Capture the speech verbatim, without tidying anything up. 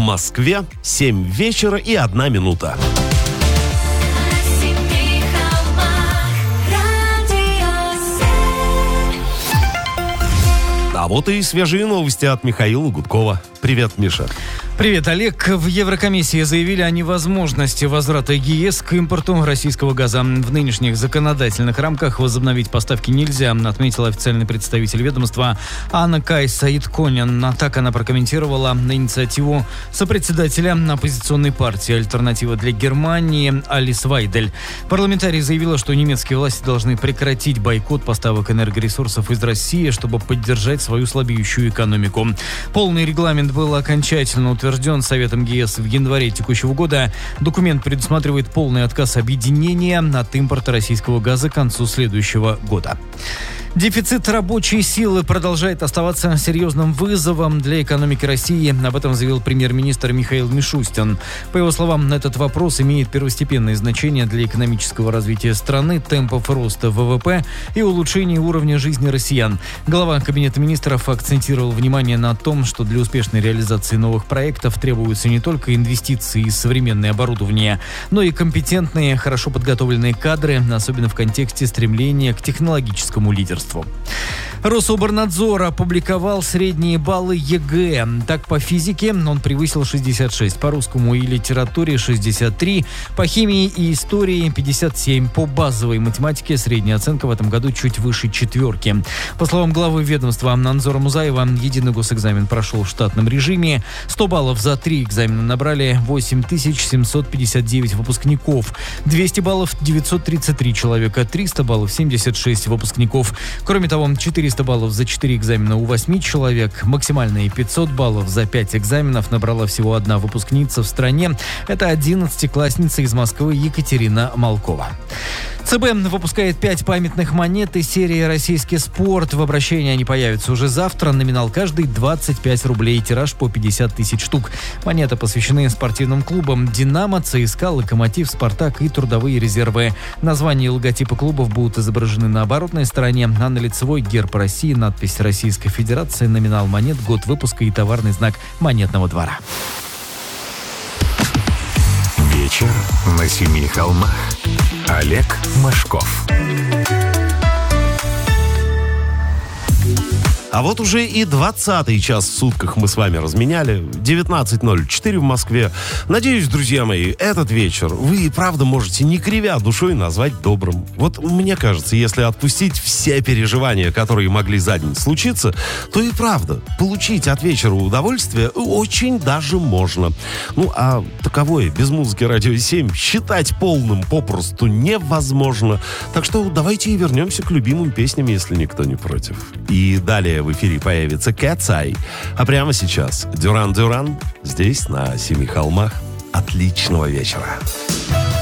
Москве семь вечера и одна минута. А вот и свежие новости от Михаила Гудкова. Привет, Миша. Привет, Олег. В Еврокомиссии заявили о невозможности возврата ЕС к импорту российского газа. В нынешних законодательных рамках возобновить поставки нельзя, отметил официальный представитель ведомства Анна-Кайса Итконен. Так она прокомментировала на инициативу сопредседателя оппозиционной партии «Альтернатива для Германии» Алис Вайдель. Парламентарий заявила, что немецкие власти должны прекратить бойкот поставок энергоресурсов из России, чтобы поддержать свою слабеющую экономику. Полный регламент был окончательно утвержден утвержден Советом ЕС в январе текущего года. Документ предусматривает полный отказ объединения от импорта российского газа к концу следующего года. Дефицит рабочей силы продолжает оставаться серьезным вызовом для экономики России. Об этом заявил премьер-министр Михаил Мишустин. По его словам, этот вопрос имеет первостепенное значение для экономического развития страны, темпов роста ВВП и улучшения уровня жизни россиян. Глава Кабинета министров акцентировал внимание на том, что для успешной реализации новых проектов требуются не только инвестиции и современное оборудование, но и компетентные, хорошо подготовленные кадры, особенно в контексте стремления к технологическому лидерству. Рособорнадзор опубликовал средние баллы ЕГЭ. Так, по физике он превысил шестьдесят шесть, по русскому и литературе шестьдесят три, по химии и истории пятьдесят семь. По базовой математике средняя оценка в этом году чуть выше четверки. По словам главы ведомства Анзора Музаева, единый госэкзамен прошел в штатном режиме. сто баллов за три экзамена набрали восемь тысяч семьсот пятьдесят девять выпускников. двести баллов девятьсот тридцать три человека, триста баллов семьдесят шесть выпускников. Кроме того, четыреста баллов за четыре экзамена у восьми человек. Максимальные пятьсот баллов за пять экзаменов набрала всего одна выпускница в стране. Это одиннадцатиклассница из Москвы Екатерина Малкова. ЦБ выпускает пять памятных монет из серии «Российский спорт». В обращении они появятся уже завтра. Номинал каждый двадцать пять рублей. Тираж по пятьдесят тысяч штук. Монеты посвящены спортивным клубам «Динамо», ЦСКА, «Локомотив», «Спартак» и «Трудовые резервы». Названия и логотипы клубов будут изображены на оборотной стороне, а на лицевой герб России, надпись «Российская Федерация», номинал монет, год выпуска и товарный знак монетного двора. Вечер на семи холмах. Олег Машков. А вот уже и двадцатый час в сутках мы с вами разменяли. девятнадцать ноль четыре в Москве. Надеюсь, друзья мои, этот вечер вы и правда можете, не кривя душой, назвать добрым. Вот мне кажется, если отпустить все переживания, которые могли за день случиться, то и правда получить от вечера удовольствие очень даже можно. Ну, а таковое без музыки «Радио семь» считать полным попросту невозможно. Так что давайте и вернемся к любимым песням, если никто не против. И далее в эфире появится Cat's Eye. А прямо сейчас Дюран Дюран здесь, на Семи холмах. Отличного вечера.